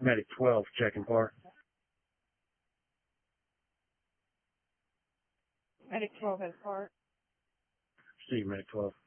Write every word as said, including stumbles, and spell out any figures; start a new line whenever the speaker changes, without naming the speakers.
Medic twelve, checking par.
Medic twelve has part.
See you, Medic twelve.